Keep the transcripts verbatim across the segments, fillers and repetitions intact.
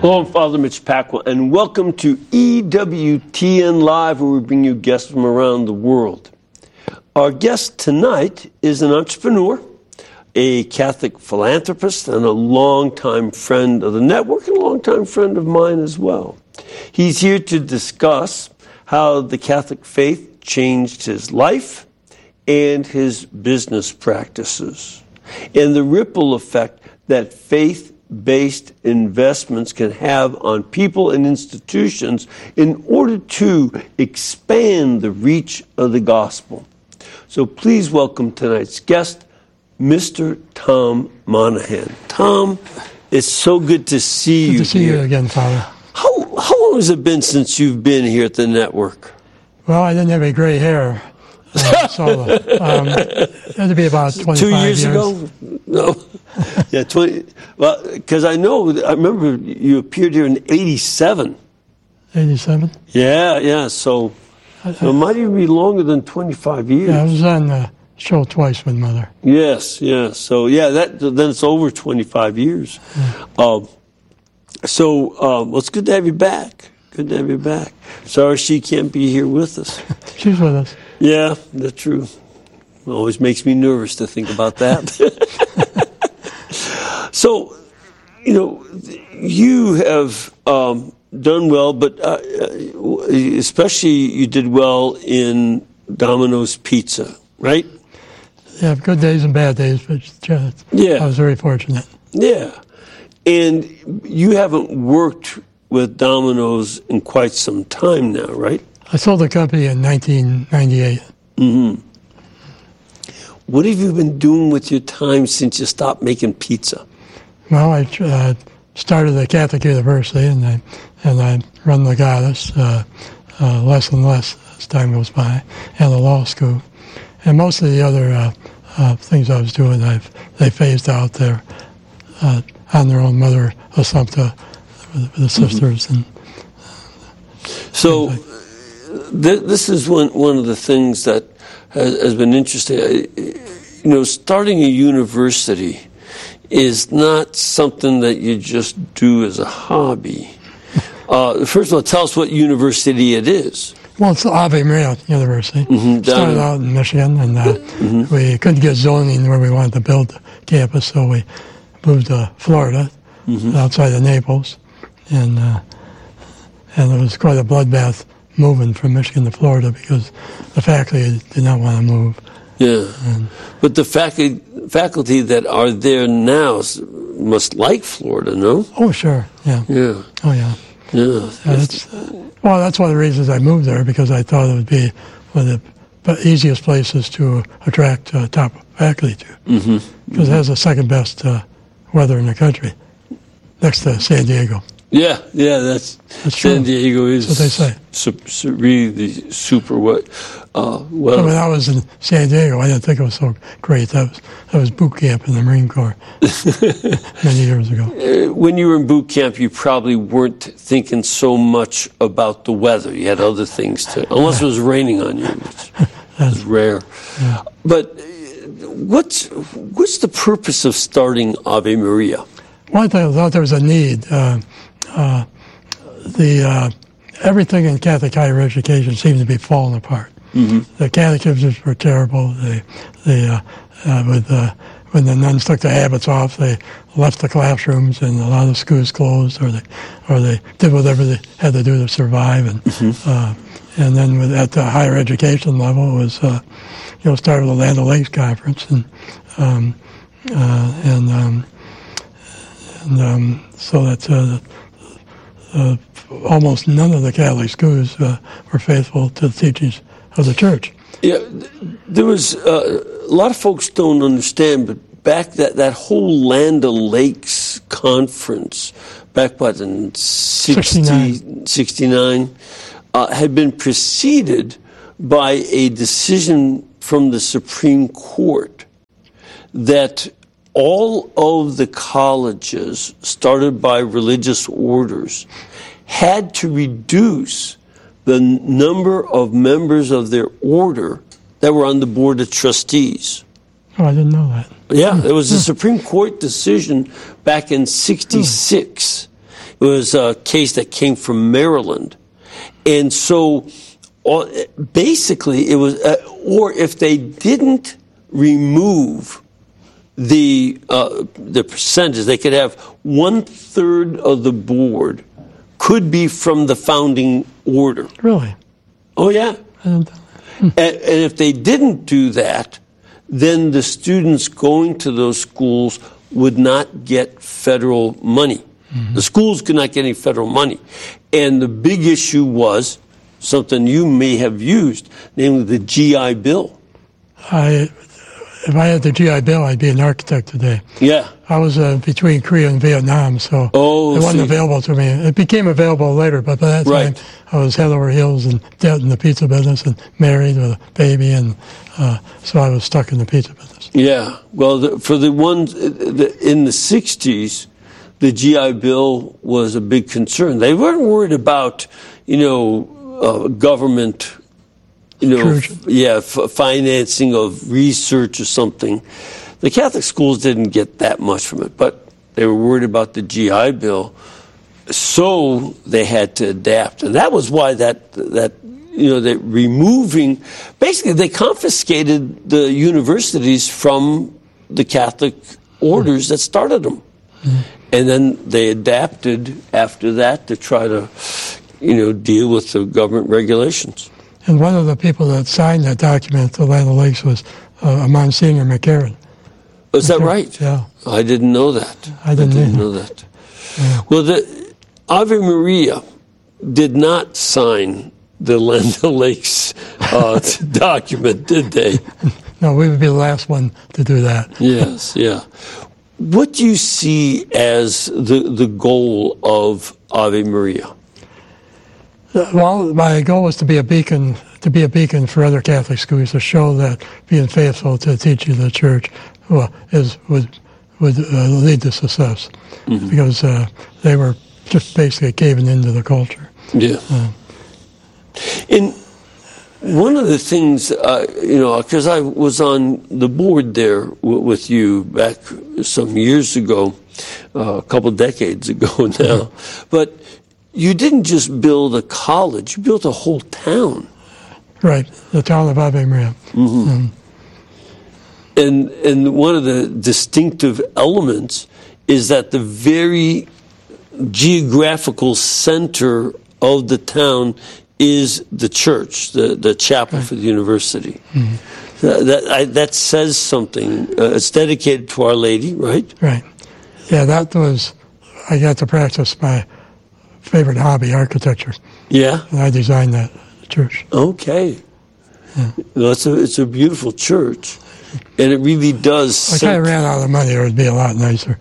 Hello, I'm Father Mitch Pacwa, and welcome to E W T N Live, where we bring you guests from around the world. Our guest tonight is an entrepreneur, a Catholic philanthropist, and a longtime friend of the network, and a longtime friend of mine as well. He's here to discuss how the Catholic faith changed his life and his business practices, and the ripple effect that faith-based investments can have on people and institutions in order to expand the reach of the gospel. So please welcome tonight's guest, Mister Tom Monahan. Tom, it's so good to see good you Good to see here. you again, Father. How, how long has it been since you've been here at the network? Well, I didn't have any gray hair. Uh, so um, it had to be about twenty-five Two years, years ago? No. Yeah, twenty. Well, because I know, I remember you appeared here in eighty-seven. eighty-seven? Yeah, yeah. So, so it might even be longer than twenty-five years. Yeah, I was on the show twice with Mother. Yes, yes. So, yeah, that then it's over twenty-five years. Yeah. Um, so, uh, well, it's good to have you back. Good to have you back. Sorry she can't be here with us. She's with us. Yeah, that's true. It always makes me nervous to think about that. So, you know, you have um, done well, but uh, especially you did well in Domino's Pizza, right? Yeah, good days and bad days, but uh, Yeah. I was very fortunate. Yeah. And you haven't worked with Domino's in quite some time now, right? I sold the company in nineteen ninety-eight. Mm-hmm. What have you been doing with your time since you stopped making pizza? Well, I uh, started at Catholic University, and I and I run the Goddess uh, uh, less and less as time goes by, and the law school, and most of the other uh, uh, things I was doing, I've they phased out there uh, on their own. Mother Assumpta with, with the sisters, mm-hmm. and uh, so th- this is one one of the things that has, has been interesting. You know, starting a university is not something that you just do as a hobby. Uh, first of all, tell us what university it is. Well, it's Ave Maria University. Mm-hmm. Started out in Michigan, and uh, mm-hmm. we couldn't get zoning where we wanted to build the campus, so we moved to Florida, mm-hmm. outside of Naples, and uh, and it was quite a bloodbath moving from Michigan to Florida because the faculty did not want to move. Yeah, and, but the faculty faculty that are there now must like Florida, no? Oh, sure, yeah. Yeah. Oh, yeah. Yeah. Uh, that's, uh, well, that's one of the reasons I moved there, because I thought it would be one of the easiest places to attract uh, top faculty to, because mm-hmm. mm-hmm. it has the second best uh, weather in the country, next to San Diego. Yeah, yeah, that's, that's San true. Diego is that's what they say. Su- su- really the super wet. Uh, well, so when I was in San Diego, I didn't think it was so great. That was that was boot camp in the Marine Corps many years ago. Uh, when you were in boot camp, you probably weren't thinking so much about the weather. You had other things to, unless it was raining on you, which is rare. Yeah. But what's what's the purpose of starting Ave Maria? Well, I thought there was a need. Uh, uh, the uh, everything in Catholic higher education seemed to be falling apart. Mm-hmm. The catechisms were terrible. They, they, uh, uh, with uh, when the nuns took their habits off, they left the classrooms, and a lot of schools closed, or they, or they did whatever they had to do to survive. And mm-hmm. uh, and then with, at the higher education level, it was uh, you know started with the Land O'Lakes Conference, and um, uh, and um, and um, so that. Uh, Uh, almost none of the Catholic schools uh, were faithful to the teachings of the Church. Yeah, there was uh, a lot of folks don't understand, but back that, that whole Land O'Lakes conference, back what in sixty, sixty-nine, uh, had been preceded by a decision from the Supreme Court that all of the colleges started by religious orders had to reduce the number of members of their order that were on the board of trustees. Oh, I didn't know that. Yeah, there was a Supreme Court decision back in sixty-six. It was a case that came from Maryland. And so uh, basically it was, uh, or if they didn't remove the uh, the percentage, they could have one third of the board could be from the founding order. Really? Oh, yeah. And, and, and if they didn't do that, then the students going to those schools would not get federal money. Mm-hmm. The schools could not get any federal money. And the big issue was something you may have used, namely the G I Bill. I, if I had the G I Bill, I'd be an architect today. Yeah. I was uh, between Korea and Vietnam, so oh, it wasn't see. available to me. It became available later, but by that right. time I was head over heels and dead in the pizza business and married with a baby, and uh, so I was stuck in the pizza business. Yeah. Well, the, for the ones in the sixties, the G I Bill was a big concern. They weren't worried about, you know, uh, government, you know, f- yeah, f- financing of research or something. The Catholic schools didn't get that much from it, but they were worried about the G I Bill, so they had to adapt, and that was why that that you know that removing, basically they confiscated the universities from the Catholic orders that started them, mm-hmm. and then they adapted after that to try to, you know, deal with the government regulations. And one of the people that signed that document to Land O'Lakes was uh, Monsignor McCarran. Is that right? Yeah. I didn't know that. I didn't, I didn't either. know that. Yeah. Well, the Ave Maria did not sign the Land O'Lakes uh, document, did they? No, we would be the last one to do that. Yes, yeah. What do you see as the the goal of Ave Maria? Well, my goal was to be a beacon, to be a beacon for other Catholic schools, to show that being faithful to the teaching of the Church well, is would would uh, lead to success, mm-hmm. because uh, they were just basically caving into the culture. Yeah. Uh, and one of the things, uh, you know, because I was on the board there w- with you back some years ago, uh, a couple decades ago now, mm-hmm. but you didn't just build a college, you built a whole town. Right, the town of Ave Maria. Mm-hmm. Um, and and one of the distinctive elements is that the very geographical center of the town is the church, the, the chapel right. for the university. Mm-hmm. That that, I, that says something. Uh, it's dedicated to Our Lady, right? Right. Yeah, that was, I got to practice my favorite hobby, architecture. Yeah? And I designed that church. Okay. Yeah. Well, it's a, it's a beautiful church, and it really does... I kind of ran out of money, or it would be a lot nicer.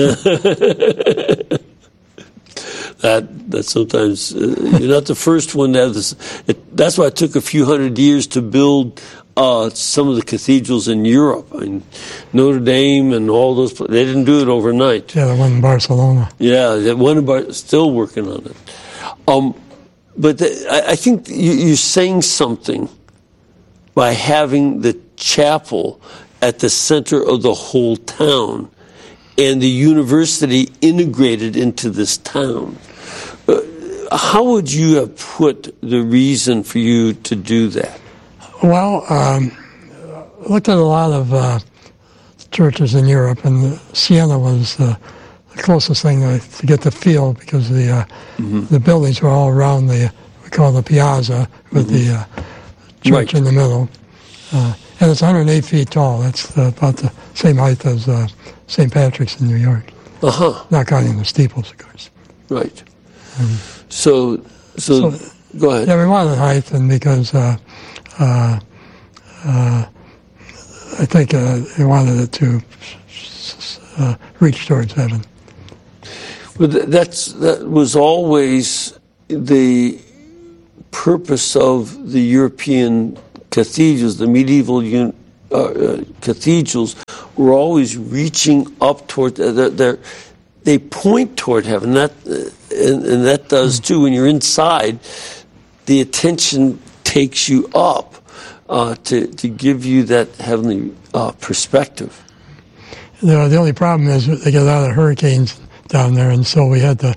that that sometimes... Uh, you're not the first one to have this. It, that's why it took a few hundred years to build uh, some of the cathedrals in Europe. I mean, Notre Dame and all those... They didn't do it overnight. Yeah, the one in Barcelona. Yeah, the one in Bar- still working on it. Um, but the, I, I think you, you're saying something by having the chapel at the center of the whole town and the university integrated into this town. Uh, how would you have put the reason for you to do that? Well, um, I looked at a lot of uh, churches in Europe, and Siena was uh, the closest thing to, to get the feel, because the uh, mm-hmm. the buildings were all around the, we call the piazza, with mm-hmm. the uh, church right. in the middle. Uh, and it's one hundred eight feet tall. That's uh, about the same height as uh, Saint Patrick's in New York. Uh-huh. Not counting the steeples, of course. Right. Um, so, so, so, go ahead. Yeah, we wanted height, and because uh, uh, uh, I think uh, we wanted it to uh, reach towards heaven. Well, that's that was always the purpose of the European cathedrals. The medieval un, uh, uh, cathedrals were always reaching up toward. Uh, they're, they point toward heaven. That uh, and, and that does too. When you're inside, the attention takes you up uh, to to give you that heavenly uh, perspective. The, the only problem is they get a lot of hurricanes down there, and so we had to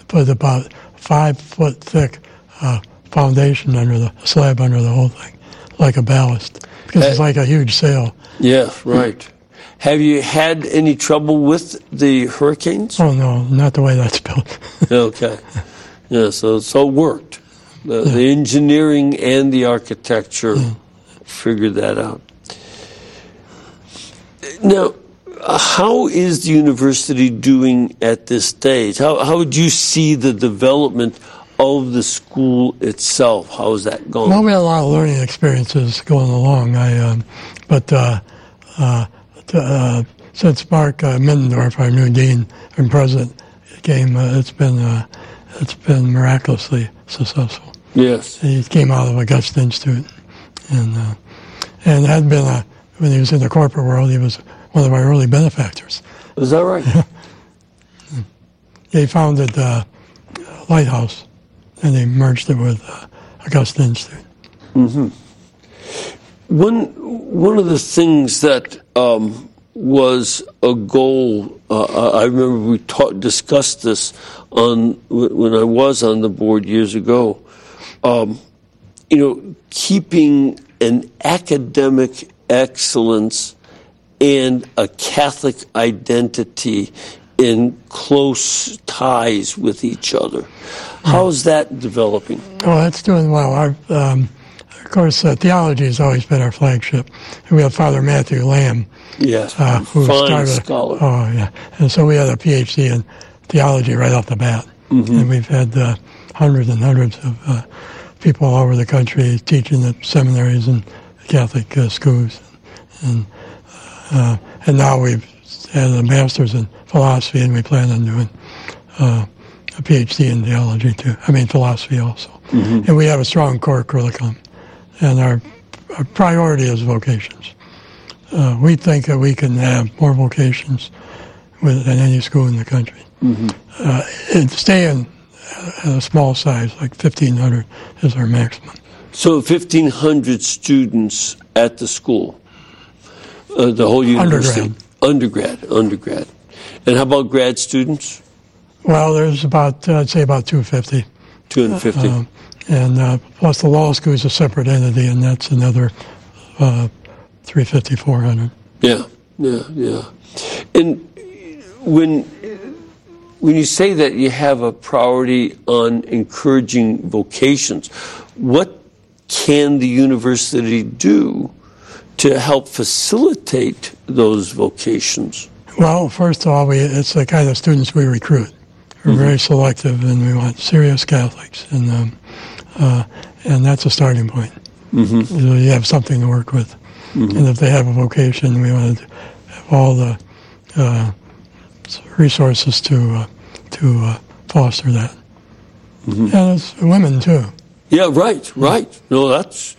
put about five foot thick uh, foundation under the slab under the whole thing, like a ballast, because uh, it's like a huge sail. Yeah, right. Have you had any trouble with the hurricanes? Oh no, not the way that's built. Okay. Yeah, so so it worked. The, yeah. the engineering and the architecture yeah. figured that out. Now, how is the university doing at this stage? How how would you see the development of the school itself? How is that going? Well, we had a lot of learning experiences going along. I, um, but uh, uh, to, uh, since Mark uh, Middendorf, our new dean and president, came, uh, it's been uh, it's been miraculously successful. Yes, he came out of Augusta Institute, and uh, and had been a, when he was in the corporate world, he was one of our early benefactors. Is that right? He founded uh, Lighthouse, and they merged it with uh, Augusta Institute. Mm-hmm. One one of the things that um, was a goal, uh, I remember we taught, discussed this on when I was on the board years ago. Um, you know, keeping an academic excellence and a Catholic identity in close ties with each other. How's that developing? Oh, that's doing well. Our, um, of course, uh, theology has always been our flagship. And we have Father Matthew Lamb. Yes, uh, who fine started, scholar. Oh, yeah. And so we had a P H D in theology right off the bat. Mm-hmm. And we've had uh, hundreds and hundreds of uh, people all over the country teaching at seminaries and Catholic uh, schools. And uh, and now we've had a master's in philosophy, and we plan on doing uh, a P H D in theology too. I mean philosophy also. Mm-hmm. And we have a strong core curriculum, and our, our priority is vocations. Uh, we think that we can have more vocations with, than any school in the country. Mm-hmm. Uh, and staying at a small size, like fifteen hundred, is our maximum. So fifteen hundred students at the school, uh, the whole university? Undergrad. Undergrad, undergrad. And how about grad students? Well, there's about, uh, I'd say about two hundred fifty. two hundred fifty. Uh, and uh, plus the law school is a separate entity, and that's another uh, three hundred fifty, four hundred. Yeah, yeah, yeah. And when when you say that you have a priority on encouraging vocations, what can the university do to help facilitate those vocations? Well, first of all, we, it's the kind of students we recruit. We're mm-hmm. very selective, and we want serious Catholics, and um, uh, and that's a starting point. Mm-hmm. So you have something to work with. Mm-hmm. And if they have a vocation, we want to have all the uh, resources to uh, to uh, foster that. Mm-hmm. And it's women, too. Yeah, right, right. No, that's,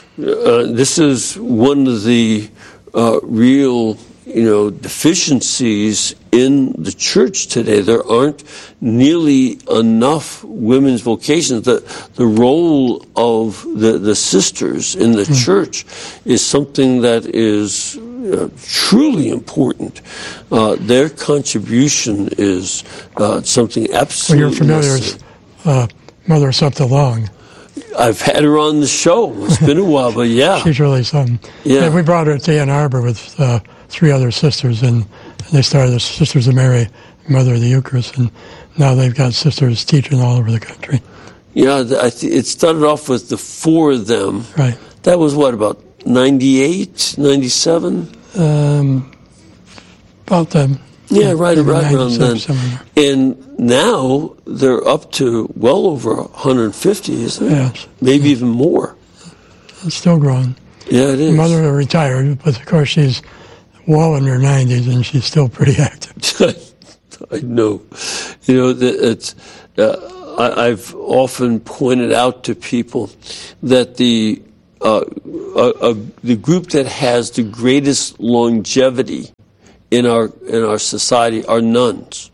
uh, this is one of the uh, real, you know, deficiencies in the church today. There aren't nearly enough women's vocations. The, the role of the, the sisters in the mm. church is something that is uh, truly important. Uh, their contribution is uh, something absolutely Well, you're familiar with uh, Mother Septa Long. I've had her on the show. It's been a while, but yeah. She's really something. Yeah. And we brought her to Ann Arbor with uh, three other sisters, and they started the Sisters of Mary, Mother of the Eucharist, and now they've got sisters teaching all over the country. Yeah, I th- it started off with the four of them. Right. That was what, about ninety-eight, ninety-seven? Um, about then. Yeah, right, right around then. And now they're up to well over one hundred fifty, isn't it? Yes. Maybe even more. It's still growing. Yeah, it is. Mother retired, but of course she's well in her nineties, and she's still pretty active. I know. You know, it's, uh, I, I've often pointed out to people that the uh, uh, uh, the group that has the greatest longevity in our in our society are nuns,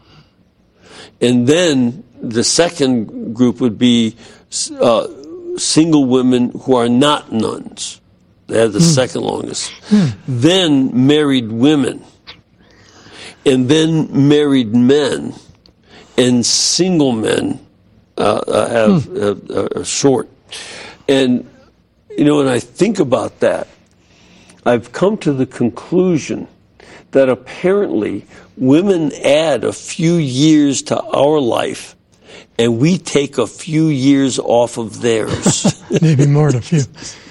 and then the second group would be uh, single women who are not nuns. They have the mm. second longest. Mm. Then married women, and then married men, and single men uh, uh, have Hmm. uh, are short. And you know, when I think about that, I've come to the conclusion that apparently women add a few years to our life, and we take a few years off of theirs. Maybe more than a few.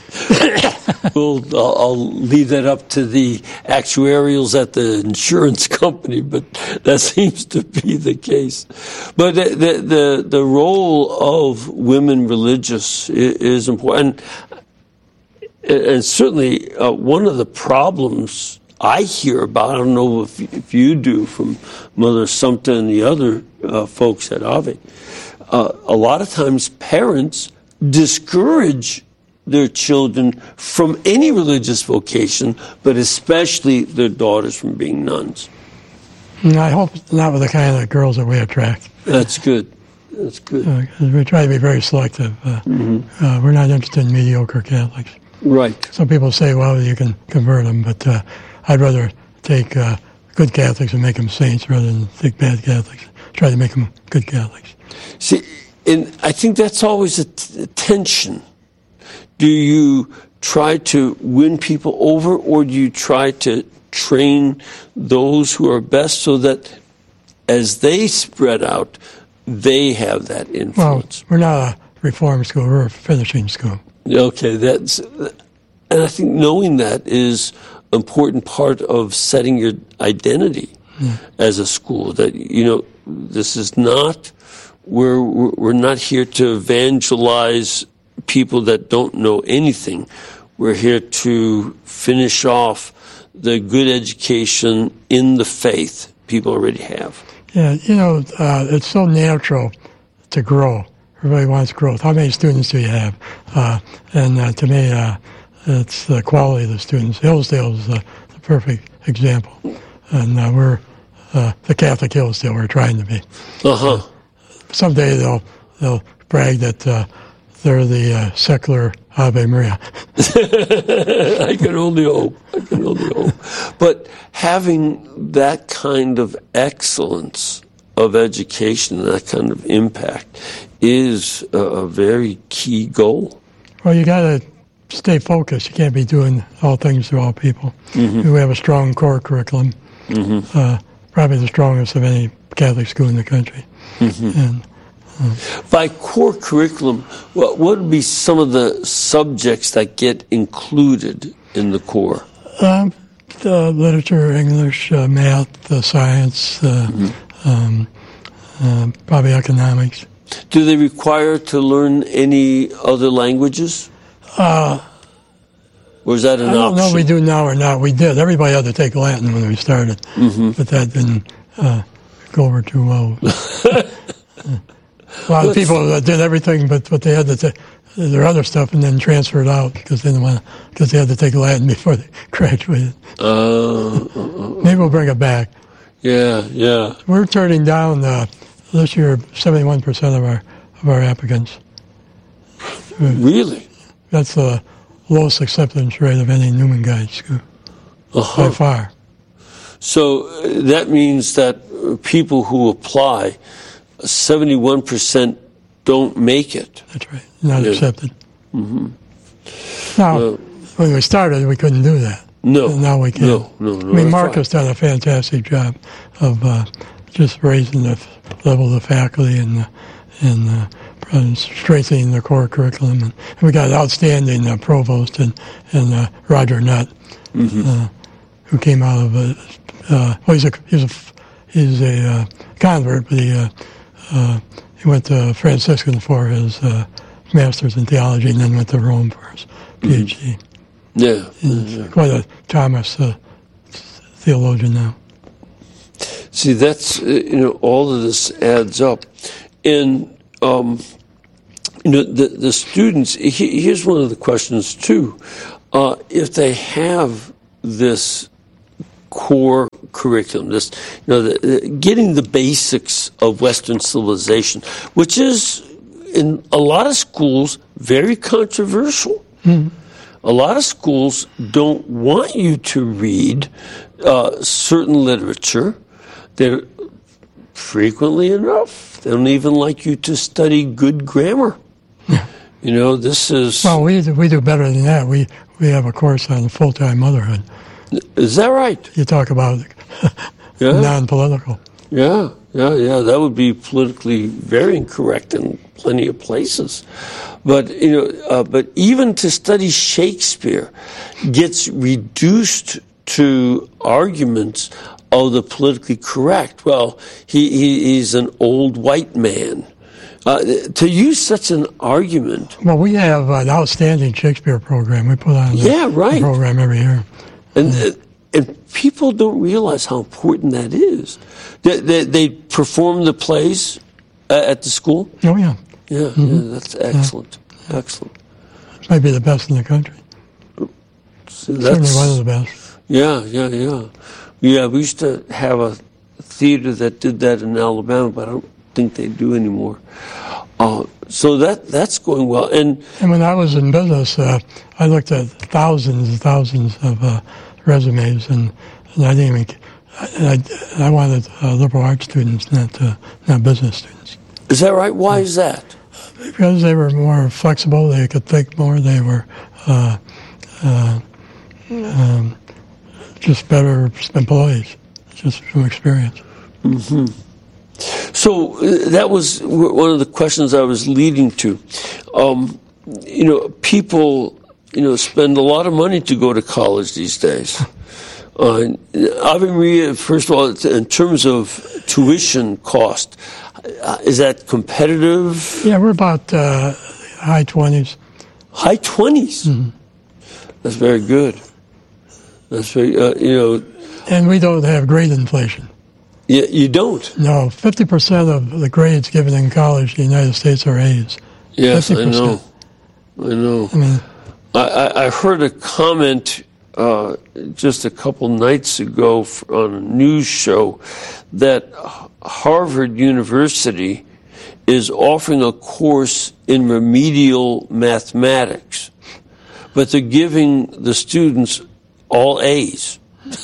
Well, I'll, I'll leave that up to the actuarials at the insurance company, but that seems to be the case. But the the the, the role of women religious is, is important, and, and certainly uh, one of the problems I hear about, I don't know if, if you do, from Mother Sumta and the other uh, folks at Ave, uh, a lot of times parents discourage their children from any religious vocation, but especially their daughters from being nuns. And I hope not with the kind of girls that we attract. That's good. That's good. Uh, 'cause we try to be very selective. Uh, Mm-hmm. uh, we're not interested in mediocre Catholics. Right. Some people say, well, you can convert them, but uh, I'd rather take uh, good Catholics and make them saints rather than take bad Catholics. Try to make them good Catholics. See, and I think that's always a, t- a tension. Do you try to win people over, or do you try to train those who are best so that as they spread out, they have that Well, influence? we're not a reform school, we're a finishing school. Okay, that's, and I think knowing that is an important part of setting your identity Yeah. as a school. That, you know, this is not, we're, we're not here to evangelize people that don't know anything. We're here to finish off the good education in the faith people already have. Yeah, you know, uh, it's so natural to grow. Everybody wants growth. How many students do you have? Uh, and uh, to me, uh, it's the quality of the students. Hillsdale is the, the perfect example. And uh, we're uh, the Catholic Hillsdale we're trying to be. Uh-huh. Someday they'll they'll brag that uh, they're the uh, secular Ave Maria. I can only hope. I can only hope. But having that kind of excellence of education, that kind of impact, is a, a very key goal. Well, you got to stay focused. You can't be doing all things to all people. Mm-hmm. We have a strong core curriculum, Mm-hmm. uh, probably the strongest of any Catholic school in the country. Mm-hmm. And By core curriculum, what would be some of the subjects that get included in the core? um, uh, literature, English, uh, math, uh, science, uh, Mm-hmm. um, uh, probably economics. Do they require to learn any other languages? Uh, Or is that an I don't option? know if we do now or not. We did. Everybody had to take Latin when we started, Mm-hmm. but that didn't uh, go over too well. A lot of people uh, did everything, but, but they had to take their other stuff and then transfer it out because they didn't want because they had to take Latin before they graduated. Uh, Maybe we'll bring it back. yeah, yeah. We're turning down uh, this year seventy-one percent of our of our applicants. Really? That's the lowest acceptance rate of any Newman Guide school Uh-huh. by far. So uh, that means that uh, people who apply, seventy-one percent don't make it. That's right. Not Yeah. accepted. Mm-hmm. Now, Uh, when we started, we couldn't do that. No. And now we can. No, no, no. I mean, that's Mark right. has done a fantastic job of uh, just raising the f- level of the faculty and uh, and uh, and strengthening the core curriculum. And, and we got an outstanding uh, provost and and uh, Roger Nutt, Mm-hmm. uh, who came out of a. Uh, well, he's a he's a f- he's a uh, convert, but he uh, uh, he went to Franciscan for his uh, master's in theology, and then went to Rome for his PhD. Yeah. He's yeah. quite a Thomas uh, theologian now. See, that's, uh, you know, all of this adds up. And, um, you know, the, the students, he, here's one of the questions, too. Uh, if they have this core curriculum, this, you know, the, the, getting the basics of Western civilization, which is, in a lot of schools, very controversial. Mm-hmm. A lot of schools don't want you to read uh, certain literature. They're frequently enough, they don't even like you to study good grammar. Yeah. You know, this is... Well, we do, we do better than that. We we have a course on full-time motherhood. Is that right? You talk about Yeah. non-political. Yeah, yeah, yeah. That would be politically very incorrect in plenty of places. But, you know, uh, but even to study Shakespeare gets reduced to arguments of the politically correct. Well, he, he he's an old white man. Uh, to use such an argument. Well, we have an outstanding Shakespeare program. We put on Yeah, a, right. a program every year. And, mm. and people don't realize how important that is. They, they, they perform the plays at the school? Oh, yeah. Yeah, mm-hmm. yeah, that's excellent. Yeah. Excellent. Maybe the best in the country. So Certainly one of the best. Yeah, yeah, yeah. Yeah, we used to have a theater that did that in Alabama, but I don't think they do anymore. Uh, so that that's going well. And and when I was in business, uh, I looked at thousands and thousands of uh, resumes, and, and I didn't even. I, I, I wanted uh, liberal arts students, not uh, not business students. Is that right? Why is that? Because they were more flexible. They could think more. They were uh, uh, um, just better employees, just from experience. Mm-hmm. So uh, that was one of the questions I was leading to. Um, you know, people, you know, spend a lot of money to go to college these days. Uh, Ave Maria, first of all, in terms of tuition cost, uh, is that competitive? Yeah, we're about uh, high twenties. High twenties? Mm-hmm. That's very good. That's very, uh, you know. And we don't have grade inflation. You, you don't? No, fifty percent of the grades given in college in the United States are A's. Yes, fifty percent. I know. I know. I mean, I, I heard a comment uh, just a couple nights ago on a news show that Harvard University is offering a course in remedial mathematics, but they're giving the students all A's.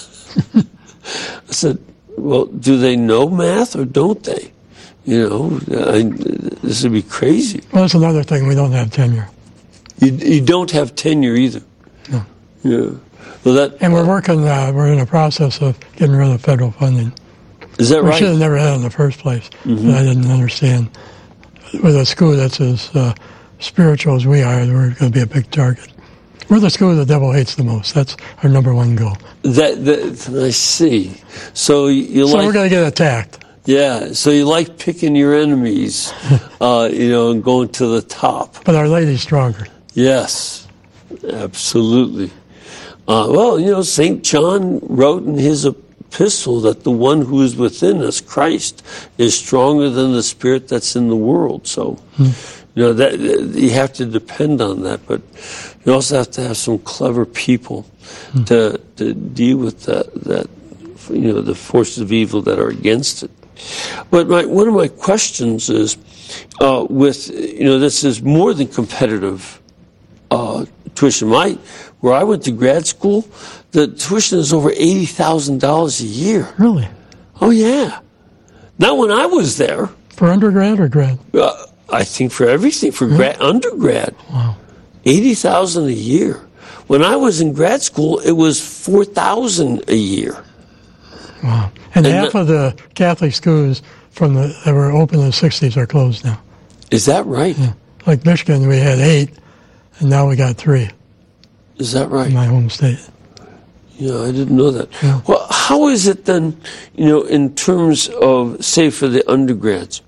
I said, well, do they know math or don't they? You know, I, this would be crazy. Well, that's another thing. We don't have tenure. You, you don't have tenure either. No. Yeah. Well, that, and we're working, uh, we're in a process of getting rid of federal funding. Is that we right? We should have never had it in the first place. Mm-hmm. But I didn't understand. With a school that's as uh, spiritual as we are, we're going to be a big target. We're the school the devil hates the most. That's our number one goal. That, that I see. So you so like... we're going to get attacked. Yeah, so you like picking your enemies, uh, you know, and going to the top. But Our Lady's stronger. Yes, absolutely. Uh, well, you know, Saint John wrote in his epistle that the one who is within us, Christ, is stronger than the spirit that's in the world. So, hmm. you know, that you have to depend on that, but you also have to have some clever people hmm. to to deal with that, that, you know, the forces of evil that are against it. But my, one of my questions is, uh, with, you know, this is more than competitive uh, tuition. My, where I went to grad school, the tuition is over eighty thousand dollars a year. Really? Oh, yeah. Not when I was there. For undergrad or grad? Uh, I think for everything, for grad, yeah. undergrad. Wow. eighty thousand dollars a year. When I was in grad school, it was four thousand dollars a year. Wow. And, and half the, of the Catholic schools from the that were open in the sixties are closed now. Is that right? Yeah. Like Michigan, we had eight, and now we got three. Is that right? In my home state. Yeah, I didn't know that. Yeah. Well, how is it then, you know, in terms of, say, for the undergrads,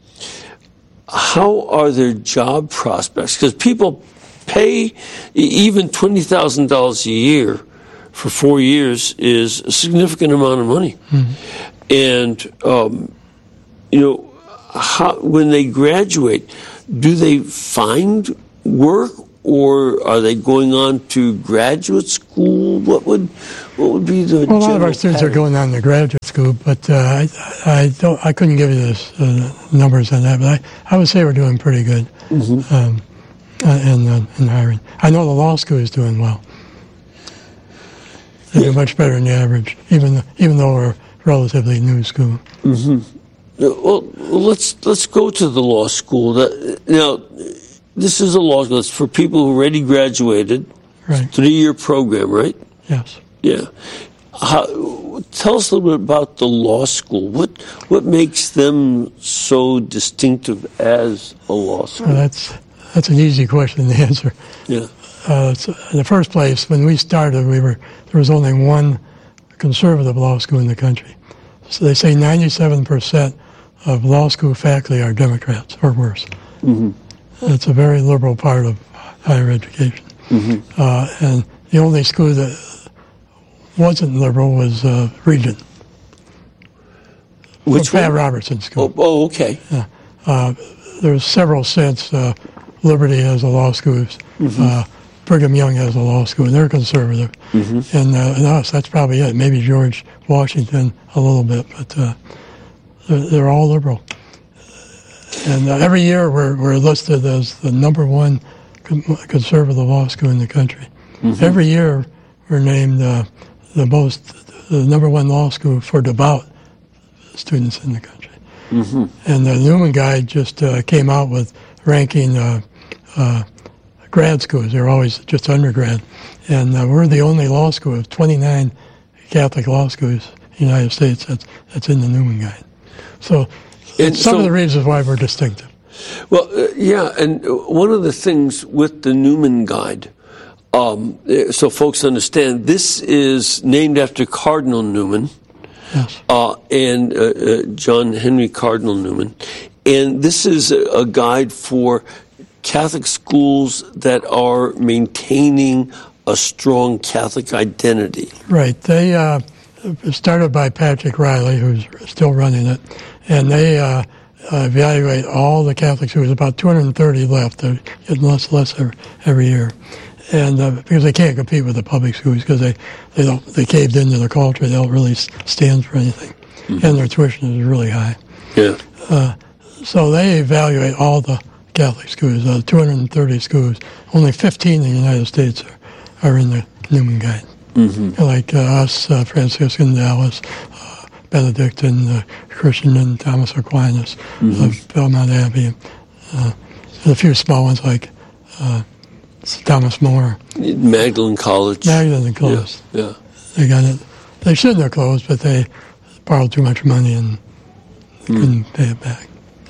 how are their job prospects? Because people pay even twenty thousand dollars a year for four years is a significant amount of money. Mm-hmm. And, um, you know, how, when they graduate, do they find work or are they going on to graduate school? What would what would be the well, a lot of our students pattern? are going on to graduate school, but uh, I I don't I couldn't give you the uh, numbers on that, but I, I would say we're doing pretty good mm-hmm. um, uh, in uh, in hiring. I know the law school is doing well. They do much better than the average, even even though we're a relatively new school. Mm-hmm. well, let's let's go to the law school. That, now, this is a law school. It's for people who already graduated. Right. Three-year program, right? Yes. Yeah. How, tell us a little bit about the law school. What what makes them so distinctive as a law school? Well, that's that's an easy question to answer. Yeah. Uh, so in the first place, when we started, we were there was only one conservative law school in the country. So they say ninety-seven percent of law school faculty are Democrats or worse. Mm-hmm. It's a very liberal part of higher education. Mm-hmm. Uh, and the only school that wasn't liberal was uh, Regent. Which Pat one? Robertson School. Oh, oh okay. Yeah. Uh, there's several since. Uh, Liberty has a law school. Mm-hmm. Uh, Brigham Young has a law school, and they're conservative. Mm-hmm. And, uh, and us, that's probably it. Maybe George Washington a little bit, but uh, they're, they're all liberal. And uh, every year we're we're listed as the number one con- conservative law school in the country. Mm-hmm. Every year we're named uh, the most, the number one law school for devout students in the country. Mm-hmm. And the Newman Guide just uh, came out with ranking uh, uh, grad schools. They're always just undergrad. And uh, we're the only law school of twenty-nine Catholic law schools in the United States that's, that's in the Newman Guide. So And some so, of the reasons why we're distinctive. Well, uh, yeah, and one of the things with the Newman Guide, um, so folks understand, this is named after Cardinal Newman. Yes. Uh, and uh, uh, John Henry Cardinal Newman. And this is a, a guide for Catholic schools that are maintaining a strong Catholic identity. Right. They uh, started by Patrick Riley, who's still running it, and they uh, uh, evaluate all the Catholic schools. About two hundred thirty left. They're getting less less every, every year. And uh, because they can't compete with the public schools because they, they don't they caved into the culture, they don't really stand for anything, mm-hmm. and their tuition is really high. Yeah. Uh, so they evaluate all the Catholic schools, uh, two hundred thirty schools. Only fifteen in the United States are, are in the Newman Guide. Mm-hmm. Like uh, us, uh, Franciscan, Dallas, uh, Benedictine, uh, Christian, and Thomas Aquinas, mm-hmm. uh, Belmont Abbey, uh, and a few small ones like uh, Thomas More. Magdalene College. Magdalene closed. Yeah, yeah. They got it. They shouldn't have closed, but they borrowed too much money and mm. couldn't pay it back.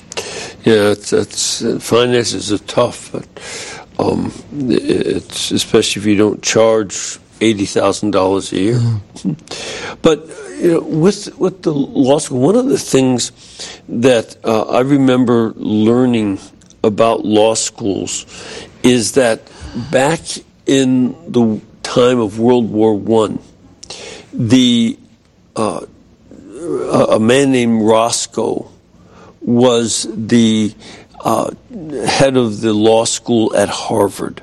Yeah, it's, it's uh, finances are tough, but um, it's especially if you don't charge eighty thousand dollars a year. Mm. But you know, with with the law school, one of the things that uh, I remember learning about law schools is that back in the time of World War One, the uh, a man named Roscoe was the uh, head of the law school at Harvard,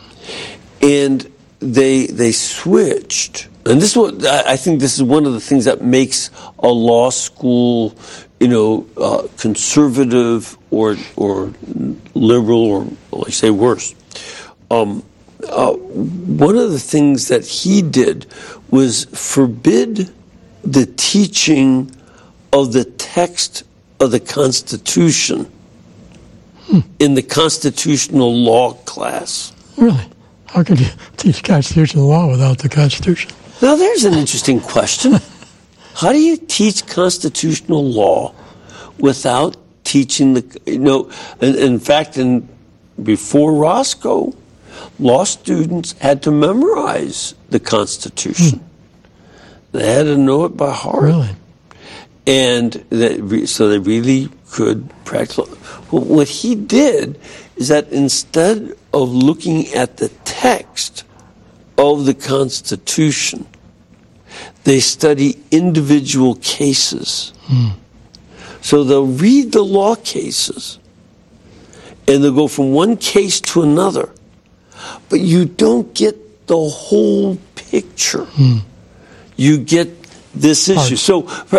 and they they switched. And this is what I think. This is one of the things that makes a law school, you know, uh, conservative or or liberal, or like say worse. Um, uh, one of the things that he did was forbid the teaching of the text of the Constitution hmm. in the constitutional law class. Really? How could you teach constitutional law without the Constitution? Now, there's an interesting question. How do you teach constitutional law without teaching the, you know, in, in fact, in, before Roscoe, law students had to memorize the Constitution. Hmm. They had to know it by heart. Really? And that, so they really could practice. Well, what he did is that instead of looking at the text of the Constitution, they study individual cases. Hmm. So they'll read the law cases, and they'll go from one case to another, but you don't get the whole picture. Hmm. You get this issue. So